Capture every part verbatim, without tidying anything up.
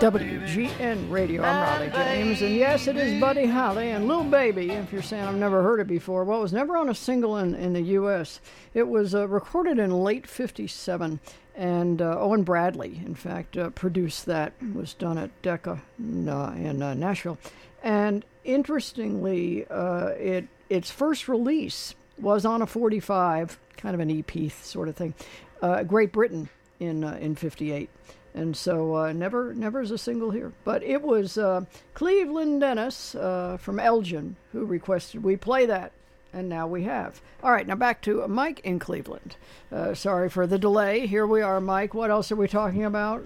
W G N Radio. I'm Raleigh James, and yes, it is Buddy Holly and Lil Baby. If you're saying I've never heard it before, well, it was never on a single in, in the U S. It was uh, recorded in late fifty-seven, and uh, Owen Bradley, in fact, uh, produced that. It was done at Decca in, uh, in uh, Nashville. And interestingly, uh, it its first release was on a forty-five, kind of an E P sort of thing, uh, Great Britain in uh, in fifty-eight. And so uh, never never as a single here. But it was uh, Cleveland Dennis uh, from Elgin who requested we play that, and now we have. All right, now back to Mike in Cleveland. Uh, sorry for the delay. Here we are, Mike. What else are we talking about?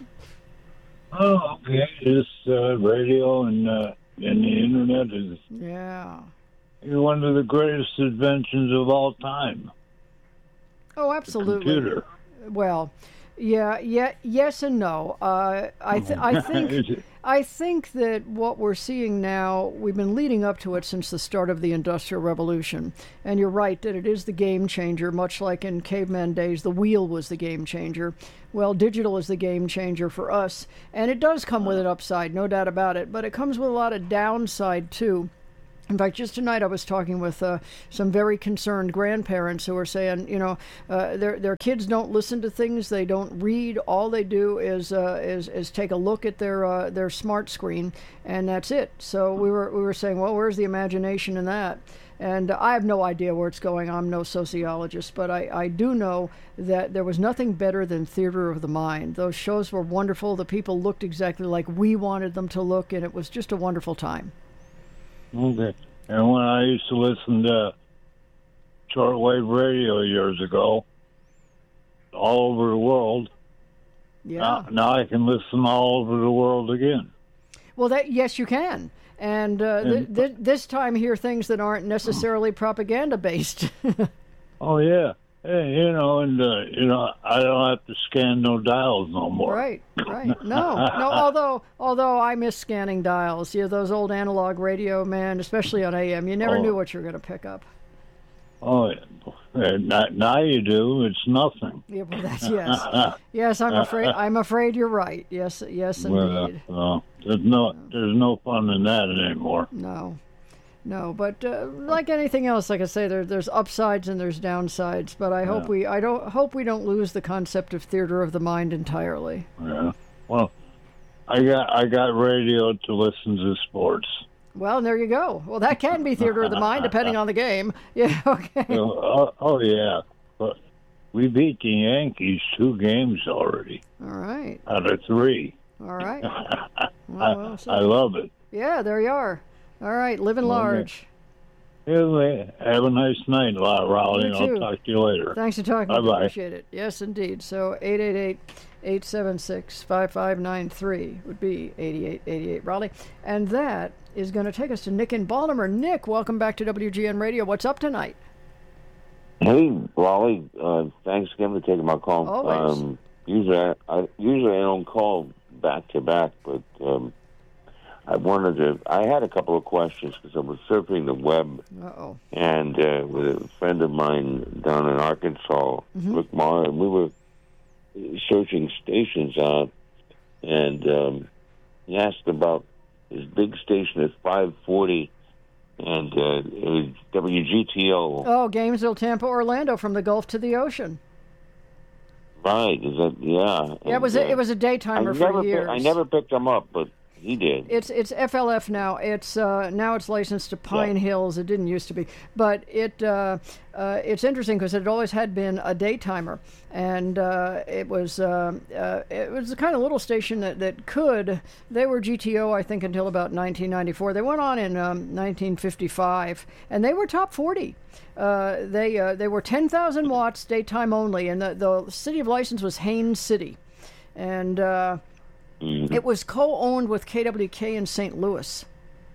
Oh, okay. This uh, radio and, uh, and the internet is yeah one of the greatest inventions of all time. Oh, absolutely. The computer. Well, yeah, yeah, yes and no. Uh, I, th- I think, I think that what we're seeing now, we've been leading up to it since the start of the Industrial Revolution. And you're right that it is the game changer, much like in caveman days, the wheel was the game changer. Well, digital is the game changer for us, and it does come with an upside, no doubt about it. But it comes with a lot of downside too. In fact, just tonight I was talking with uh, some very concerned grandparents who were saying, you know, uh, their their kids don't listen to things, they don't read. All they do is uh, is is take a look at their uh, their smart screen, and that's it. So we were we were saying, well, where's the imagination in that? And I have no idea where it's going. I'm no sociologist, but I, I do know that there was nothing better than Theater of the Mind. Those shows were wonderful. The people looked exactly like we wanted them to look, and it was just a wonderful time. Okay. And when I used to listen to shortwave radio years ago, all over the world, yeah. now, now I can listen all over the world again. Well, that yes, you can. And, uh, th- th- this time hear things that aren't necessarily propaganda-based. Oh, yeah. Hey, you know, and, uh, you know, I don't have to scan no dials no more. Right, right. No, no, although although I miss scanning dials. You know, those old analog radio, man, especially on A M, you never oh. knew what you were going to pick up. Oh, yeah. Now you do. It's nothing. Yeah, well, that's, yes. Yes, I'm afraid I'm afraid you're right. Yes, yes, indeed. Well, uh, there's no, there's no fun in that anymore. No. No, but uh, like anything else, like I say, there, there's upsides and there's downsides. But I yeah. hope we, I don't hope we don't lose the concept of theater of the mind entirely. Yeah. Well, I got I got radio to listen to sports. Well, there you go. Well, that can be theater of the mind, depending on the game. Yeah. Okay. Oh, oh yeah, but we beat the Yankees two games already. All right. Out of three. All right. Well, I, well, so. I love it. Yeah, there you are. All right, living large. Okay. Have a nice night, Raleigh. I'll talk to you later. Thanks for talking. Bye-bye. Appreciate it. Yes, indeed. So eight eight eight, eight seven six, five five nine three would be eighty-eight eighty-eight Raleigh. And that is going to take us to Nick in Baltimore. Nick, welcome back to W G N Radio. What's up tonight? Hey, Raleigh. Uh, thanks again for taking my call. Always. Um, usually, I, I, usually I don't call back to back, but... Um, I wanted to. I had a couple of questions because I was surfing the web, Uh-oh. and uh, with a friend of mine down in Arkansas, Mm-hmm. Rick Marr, and we were searching stations out, and um, he asked about his big station at five forty, and uh, it was W G T O. Oh, Gainesville, Tampa, Orlando, from the Gulf to the ocean. Right? Is that yeah? Yeah, it was and, a, it was a daytimer I for never years. Pick, I never picked him up, but. He did. It's it's F L F now. It's uh, now it's licensed to Pine yeah. Hills. It didn't used to be, but it uh, uh, it's interesting because it always had been a daytimer, and uh, it was uh, uh, it was the kind of little station that, that could. They were G T O, I think, until about nineteen ninety-four. They went on in um, nineteen fifty-five, and they were top forty. Uh, they uh, they were ten thousand watts daytime only, and the the city of license was Haines City, and. Uh, Mm-hmm. It was co-owned with K W K in Saint Louis.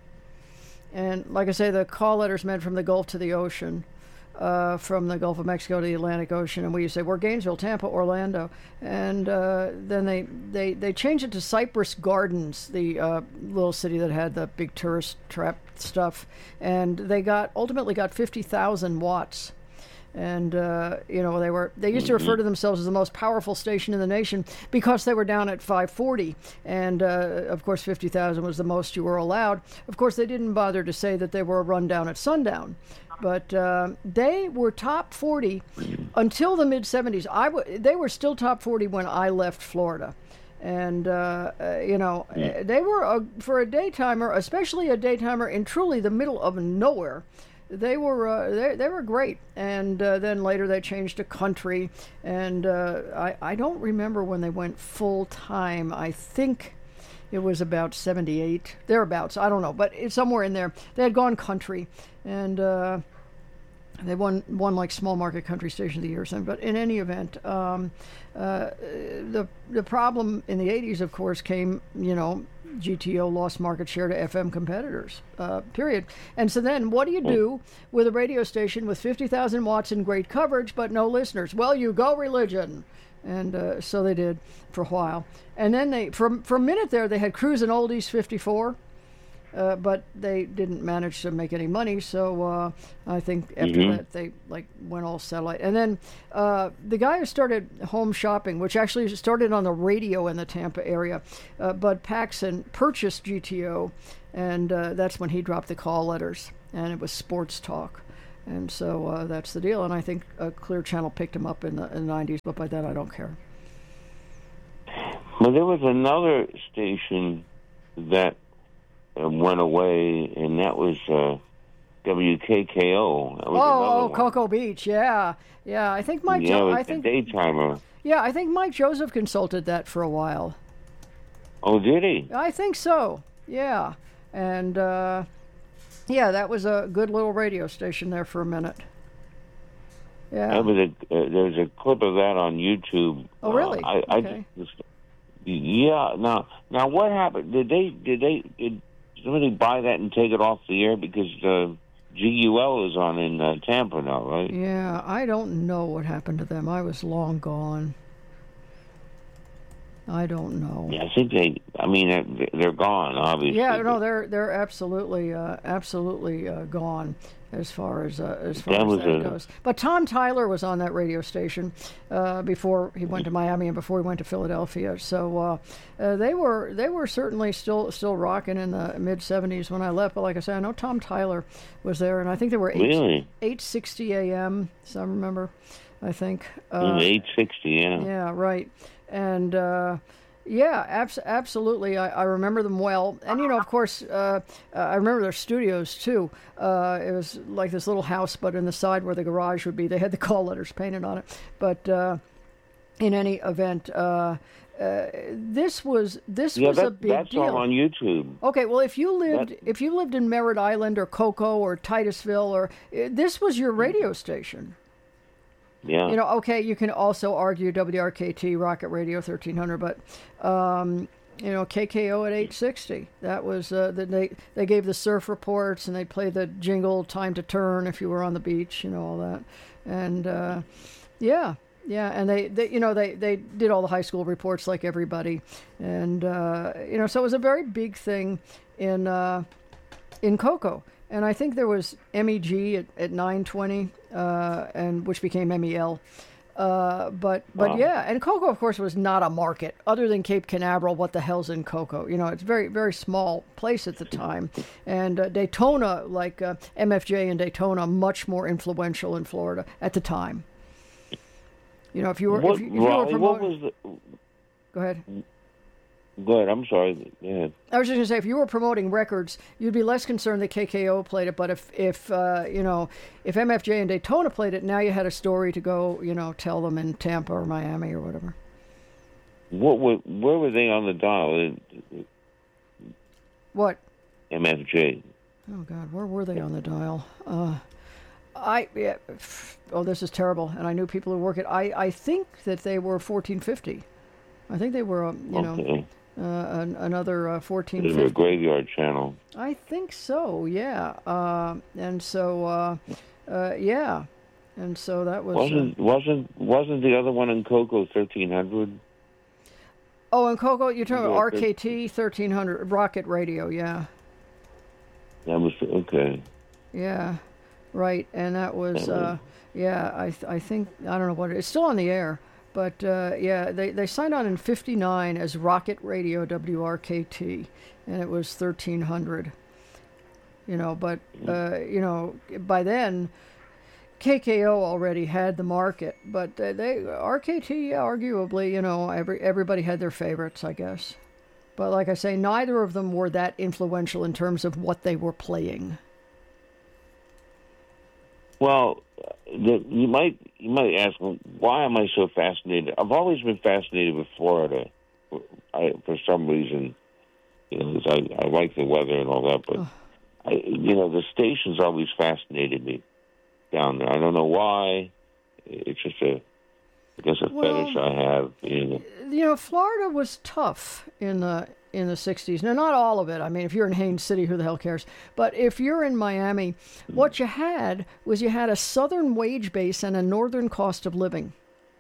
And like I say, the call letters meant from the Gulf to the ocean, uh, from the Gulf of Mexico to the Atlantic Ocean. And we used to say, we're Gainesville, Tampa, Orlando. And uh, then they, they, they changed it to Cypress Gardens, the uh, little city that had the big tourist trap stuff. And they got ultimately got fifty thousand watts. And, uh, you know, they were they used to refer to themselves as the most powerful station in the nation because they were down at five forty. And, uh, of course, fifty thousand was the most you were allowed. Of course, they didn't bother to say that they were a rundown at sundown. But uh, they were top forty until the mid-seventies. I w- they were still top forty when I left Florida. And, uh, uh, you know, yeah. they were, a, for a daytimer, especially a daytimer in truly the middle of nowhere, They were uh, they they were great, and uh, then later they changed to country, and uh, I I don't remember when they went full time. I think it was about seventy-eight thereabouts. I don't know, but it's somewhere in there. They had gone country, and uh, they won won like small market country station of the year or something. But in any event, um, uh, the the problem in the eighties, of course, came you know. G T O lost market share to F M competitors, uh, period. And so then what do you do with a radio station with fifty thousand watts and great coverage but no listeners? Well, you go religion. And uh, so they did for a while. And then they, for, for a minute there, they had Cruisin' Oldies fifty-four, uh, but they didn't manage to make any money. So uh, I think after mm-hmm. that, they like went all satellite. And then uh, the guy who started Home Shopping, which actually started on the radio in the Tampa area, uh, Bud Paxson, purchased G T O, and uh, that's when he dropped the call letters, and it was sports talk. And so uh, that's the deal. And I think uh, Clear Channel picked him up in the, in the nineties, but by that I don't care. Well, there was another station that uh, went away, and that was uh, W K K O. That was oh, oh one. Cocoa Beach, yeah. Yeah, I think Mike... Yeah, Jo- it was I think, a daytimer. Yeah, I think Mike Joseph consulted that for a while. Oh, did he? I think so, yeah. And... Uh, Yeah, that was a good little radio station there for a minute. Yeah. That was a, uh, there's a clip of that on YouTube. Oh, really? Uh, I, okay. I just, yeah. Now, now, what happened? Did they? Did they? Did somebody buy that and take it off the air because uh, G U L is on in uh, Tampa now, right? Yeah, I don't know what happened to them. I was long gone. I don't know. Yeah, I think they. I mean, they're, they're gone, obviously. Yeah, no, they're they're absolutely uh, absolutely uh, gone as far as uh, as far that as that a... goes. But Tom Tyler was on that radio station uh, before he went to Miami and before he went to Philadelphia. So uh, uh, they were they were certainly still still rocking in the mid seventies when I left. But like I said, I know Tom Tyler was there, and I think they were eight really? eight sixty A M. So I remember, I think uh, eight sixty. Yeah. Yeah. Right. And, uh, yeah, abs- absolutely. I, I remember them well. And, you know, of course, uh, uh, I remember their studios, too. Uh, it was like this little house, but in the side where the garage would be, they had the call letters painted on it. But uh, in any event, uh, uh, this was this yeah, was that, a big that's deal. That's all on YouTube. Okay, well, if you lived that... if you lived in Merritt Island or Cocoa or Titusville, or uh, this was your radio station. Yeah. You know, okay, you can also argue W R K T, Rocket Radio thirteen hundred, but, um, you know, K K O at eight sixty. That was, uh, the, they, they gave the surf reports, and they'd play the jingle, Time to Turn, if you were on the beach, you know, all that. And, uh, yeah, yeah, and they, they, you know, they, they did all the high school reports like everybody. And, uh, you know, so it was a very big thing in, uh, in Cocoa. And I think there was M E G at, at nine twenty, uh, and which became M E L. Uh, but but wow. yeah, and Cocoa, of course, was not a market other than Cape Canaveral. What the hell's in Cocoa? You know, it's a very very small place at the time. And uh, Daytona, like uh, M F J and Daytona, much more influential in Florida at the time. You know, if you were what, if you, if you were promoting, what was the... Go ahead. Go ahead. I'm sorry. Go ahead. I was just going to say, if you were promoting records, you'd be less concerned that K K O played it. But if, if uh, you know, if M F J and Daytona played it, now you had a story to go, you know, tell them in Tampa or Miami or whatever. What were, where were they on the dial? What? M F J. Oh, God, where were they on the dial? Uh, I, yeah, oh, this is terrible. And I knew people who work it. I, I think that they were fourteen fifty. I think they were, um, you okay. know... Uh, an, another uh, fourteen fifty. They were a graveyard channel. I think so, yeah. Uh, and so, uh, uh, yeah. And so that was... Wasn't uh, wasn't wasn't the other one in Cocoa thirteen hundred? Oh, in Cocoa, you're talking about R K T thirteen hundred, Rocket Radio, yeah. That was... Okay. Yeah. right, and that was, uh, yeah, I th- I think, I don't know what it is. It's still on the air, but uh, yeah, they, they signed on in fifty-nine as Rocket Radio W R K T, and it was thirteen hundred, you know, but, uh, you know, by then, K K O already had the market, but they, they R K T, arguably, you know, every everybody had their favorites, I guess. But like I say, neither of them were that influential in terms of what they were playing. Well, the, you might you might ask, well, why am I so fascinated? I've always been fascinated with Florida. I, for some reason, you know, 'cause I, I like the weather and all that, but oh. I, you know, the stations always fascinated me down there. I don't know why. It's just a, I guess, a well, fetish I have. You know. you know, Florida was tough in the in the sixties. Now, not all of it. I mean, if you're in Haines City, who the hell cares? But if you're in Miami, what you had was you had a southern wage base and a northern cost of living.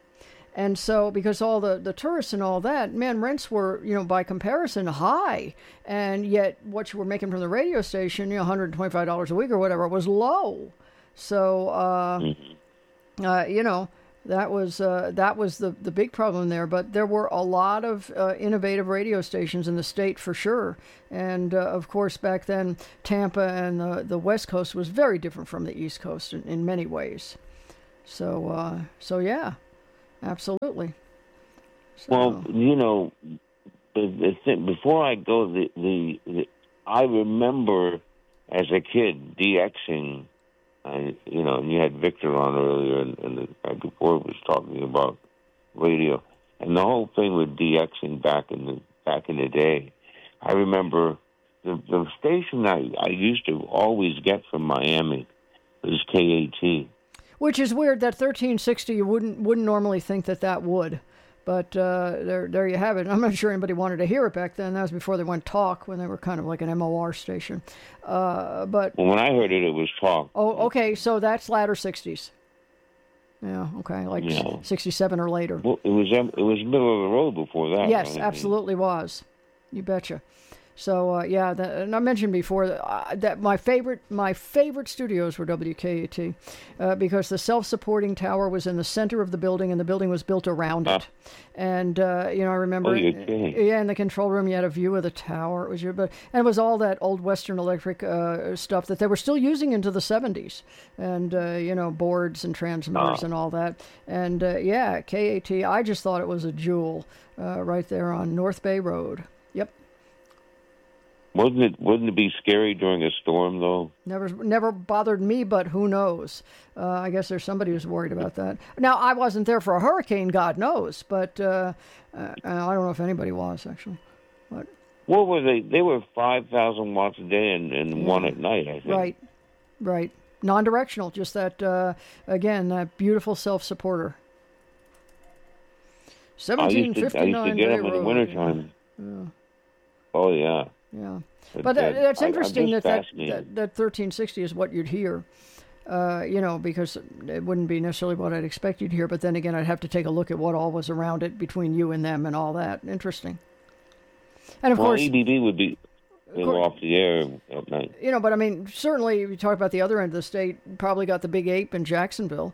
And so, because all the, the tourists and all that, man, rents were, you know, by comparison, high. And yet what you were making from the radio station, you know, one hundred twenty-five dollars a week or whatever, was low. So, uh, mm-hmm. uh, you know, that was uh, that was the, the big problem there. But there were a lot of uh, innovative radio stations in the state for sure. And, uh, of course, back then, Tampa and the, the West Coast was very different from the East Coast in, in many ways. So, uh, so yeah. Absolutely. So. Well, you know, the, the before I go, the, the, the I remember as a kid DXing. I, you know, and you had Victor on earlier, and, and the guy before was talking about radio, and the whole thing with DXing back in the back in the day. I remember the the station I, I used to always get from Miami was K A T. Which is weird that thirteen sixty, you wouldn't wouldn't normally think that that would. But uh, there there you have it. I'm not sure anybody wanted to hear it back then. That was before they went talk, when they were kind of like an M O R station. Uh, but well, when I heard it, it was talk. Oh, okay. So that's latter sixties. Yeah, okay. Like yeah. sixty-seven or later. Well, it was it was middle of the road before that. Yes, right? absolutely was. You betcha. So uh, yeah, that, and I mentioned before that, uh, that my favorite my favorite studios were W K A T uh, because the self-supporting tower was in the center of the building, and the building was built around it. Uh, and uh, you know, I remember, oh, yeah, in the control room you had a view of the tower. It was your, but and it was all that old Western Electric uh, stuff that they were still using into the seventies, and uh, you know, boards and transmitters uh, and all that. And uh, yeah, K A T, I just thought it was a jewel uh, right there on North Bay Road. Yep. Wouldn't it wouldn't it be scary during a storm, though? Never never bothered me, but who knows? Uh, I guess there's somebody who's worried about that. Now, I wasn't there for a hurricane, God knows, but uh, uh, I don't know if anybody was, actually. But what were they? They were five thousand watts a day and, and yeah. one at night, I think. Right, right. Non-directional, just that, uh, again, that beautiful self-supporter. seventeen fifty-nine I used to, I used to get them in the wintertime. Yeah. Yeah. Oh, yeah. Yeah, but, but that, that's interesting I, that, that, that that thirteen sixty is what you'd hear, uh, you know, because it wouldn't be necessarily what I'd expect you'd hear, but then again, I'd have to take a look at what all was around it between you and them and all that. Interesting. And of well, course, E B B would be you know, off the air at night. You know, but I mean, certainly, if you talk about the other end of the state, probably got the Big Ape in Jacksonville.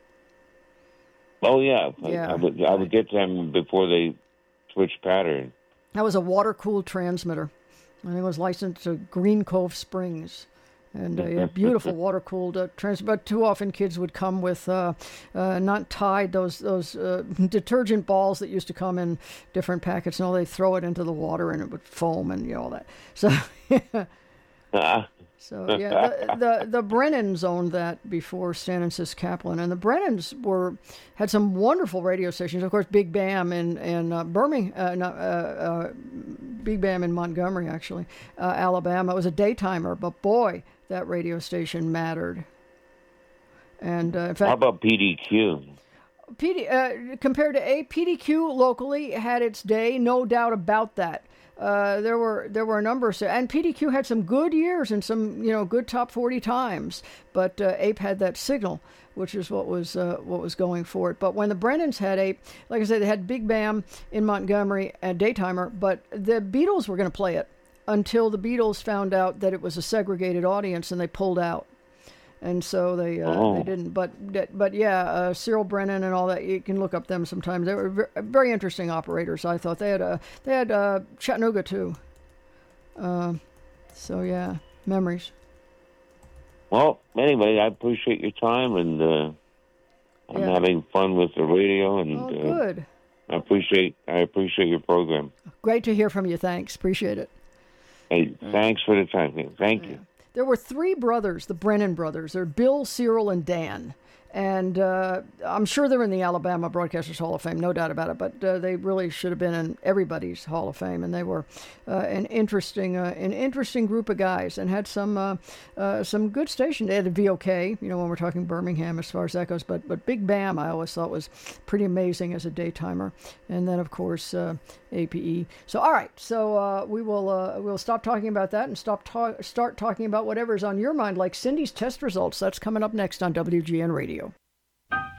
Oh, yeah. yeah I, I would, I would get them before they switched pattern. That was a water-cooled transmitter. I think it was licensed to Green Cove Springs. And uh, yeah, beautiful water-cooled uh, transmitter. But too often kids would come with uh, uh, not tied, those those uh, detergent balls that used to come in different packets. And all they throw it into the water and it would foam and you know all that. So, yeah. So yeah, the, the the Brennans owned that before Stan and Sis Kaplan, and the Brennans were had some wonderful radio stations. Of course, Big Bam in in uh, Birmingham, uh, not, uh, uh, Big Bam in Montgomery, actually, uh, Alabama. It was a daytimer, but boy, that radio station mattered. And uh, in fact, how about P D Q? P D uh, compared to A, P D Q locally had its day, no doubt about that. Uh, there were there were a number of, and P D Q had some good years and some you know good top forty times, but uh, A P E had that signal, which is what was uh, what was going for it. But when the Brennans had A P E, like I said, they had Big Bam in Montgomery and Daytimer, but the Beatles were going to play it until the Beatles found out that it was a segregated audience and they pulled out. and so they uh, oh. they didn't. But but yeah, uh, Cyril Brennan and all that. You can look up them sometimes. They were very, very interesting operators. I thought they had uh, they had uh, Chattanooga too. Uh, so yeah, memories. Well, anyway, I appreciate your time, and uh, I'm Yeah. having fun with the radio, and Oh, uh, good. I appreciate I appreciate your program. Great to hear from you. Thanks. Appreciate it. Hey, thanks for the time. Thank you. There were three brothers, the Brennan brothers. They're Bill, Cyril, and Dan. And uh, I'm sure they're in the Alabama Broadcasters Hall of Fame, no doubt about it. But uh, they really should have been in everybody's Hall of Fame. And they were uh, an interesting, uh, an interesting group of guys, and had some, uh, uh, some good stations. They had a V O K, you know, when we're talking Birmingham as far as that goes. But but Big Bam, I always thought was pretty amazing as a daytimer. And then of course uh, A P E. So all right, so uh, we will uh, we'll stop talking about that and stop ta- start talking about whatever's on your mind, like Cindy's test results. That's coming up next on W G N Radio.